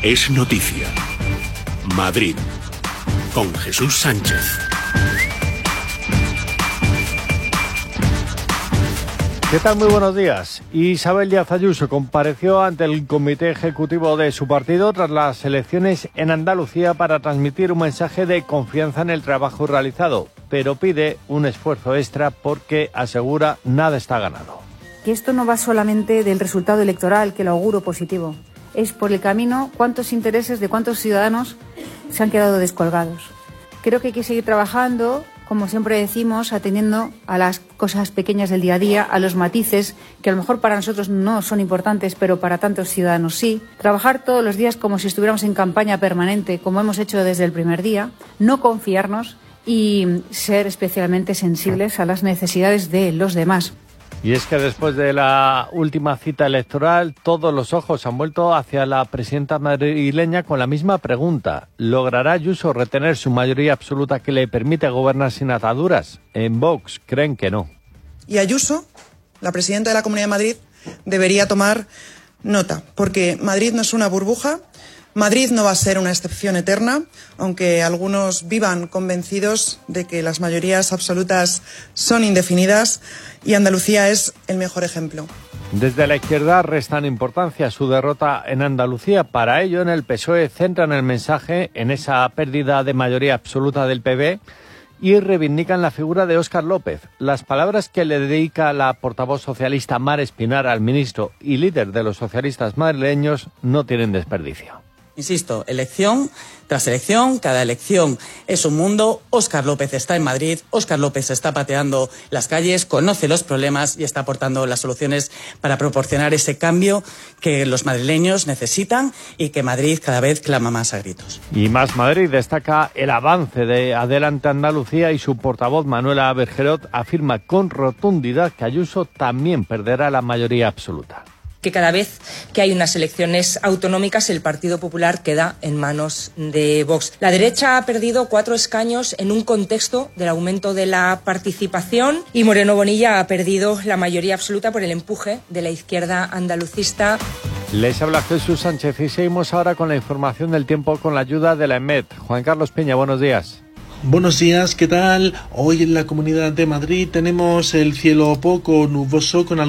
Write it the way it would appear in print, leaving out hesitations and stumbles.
es noticia. Madrid, con Jesús Sánchez. ¿Qué tal? Muy buenos días. Isabel Díaz Ayuso compareció ante el comité ejecutivo de su partido tras las elecciones en Andalucía para transmitir un mensaje de confianza en el trabajo realizado, pero pide un esfuerzo extra porque asegura nada está ganado. Que esto no va solamente del resultado electoral, que lo auguro positivo. Es por el camino cuántos intereses de cuántos ciudadanos se han quedado descolgados. Creo que hay que seguir trabajando, como siempre decimos, atendiendo a las cosas pequeñas del día a día, a los matices que a lo mejor para nosotros no son importantes, pero para tantos ciudadanos sí. Trabajar todos los días como si estuviéramos en campaña permanente, como hemos hecho desde el primer día, no confiarnos y ser especialmente sensibles a las necesidades de los demás. Y es que después de la última cita electoral, todos los ojos han vuelto hacia la presidenta madrileña con la misma pregunta. ¿Logrará Ayuso retener su mayoría absoluta que le permite gobernar sin ataduras? En Vox creen que no. Y Ayuso, la presidenta de la Comunidad de Madrid, debería tomar nota, porque Madrid no es una burbuja. Madrid no va a ser una excepción eterna, aunque algunos vivan convencidos de que las mayorías absolutas son indefinidas, y Andalucía es el mejor ejemplo. Desde la izquierda restan importancia a su derrota en Andalucía. Para ello, en el PSOE centran el mensaje en esa pérdida de mayoría absoluta del PP y reivindican la figura de Óscar López. Las palabras que le dedica la portavoz socialista Mar Espinar al ministro y líder de los socialistas madrileños no tienen desperdicio. Insisto, elección tras elección, cada elección es un mundo. Óscar López está en Madrid, Óscar López está pateando las calles, conoce los problemas y está aportando las soluciones para proporcionar ese cambio que los madrileños necesitan y que Madrid cada vez clama más a gritos. Y Más Madrid destaca el avance de Adelante Andalucía y su portavoz Manuela Bergerot afirma con rotundidad que Ayuso también perderá la mayoría absoluta. Que cada vez que hay unas elecciones autonómicas el Partido Popular queda en manos de Vox. La derecha ha perdido 4 escaños en un contexto del aumento de la participación y Moreno Bonilla ha perdido la mayoría absoluta por el empuje de la izquierda andalucista. Les habla Jesús Sánchez y seguimos ahora con la información del tiempo con la ayuda de la EMET. Juan Carlos Peña, buenos días. Buenos días, ¿qué tal? Hoy en la Comunidad de Madrid tenemos el cielo poco nuboso con